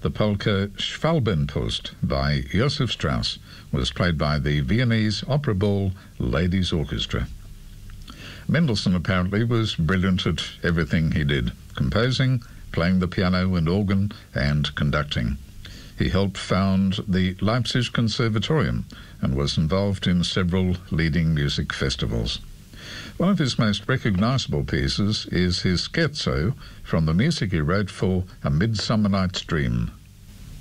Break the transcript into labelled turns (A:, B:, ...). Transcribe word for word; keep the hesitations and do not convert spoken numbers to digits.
A: The polka Schwalbenpost by Josef Strauss was played by the Viennese Opera Ball Ladies Orchestra. Mendelssohn apparently was brilliant at everything he did, composing, playing the piano and organ, and conducting. He helped found the Leipzig Conservatorium and was involved in several leading music festivals. One of his most recognizable pieces is his scherzo from the music he wrote for A Midsummer Night's Dream.